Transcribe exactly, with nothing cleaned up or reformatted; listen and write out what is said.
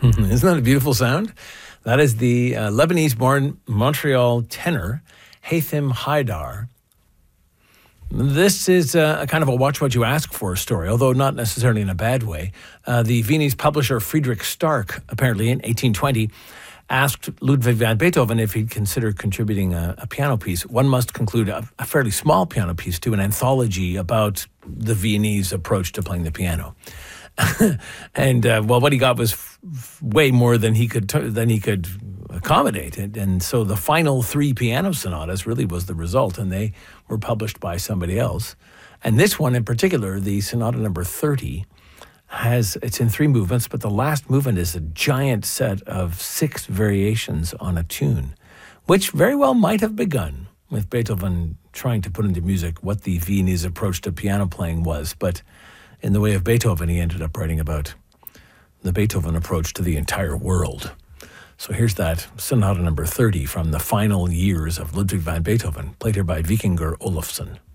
Isn't that a beautiful sound? That is the uh, Lebanese-born Montreal tenor, Haitham Haidar. This is uh, a kind of a watch what you ask for story, although not necessarily in a bad way. Uh, the Viennese publisher Friedrich Stark, apparently in eighteen twenty, asked Ludwig van Beethoven if he'd consider contributing a, a piano piece. One must conclude a, a fairly small piano piece to an anthology about the Viennese approach to playing the piano. and uh, well, what he got was f- f- way more than he could t- than he could accommodate, and, and so the final three piano sonatas really was the result, and they were published by somebody else. And this one in particular, the sonata number thirty, has it's in three movements, but the last movement is a giant set of six variations on a tune, which very well might have begun with Beethoven trying to put into music what the Viennese approach to piano playing was, but in the way of Beethoven, he ended up writing about the Beethoven approach to the entire world. So here's that sonata number thirty from the final years of Ludwig van Beethoven, played here by Vikingur Olofsson.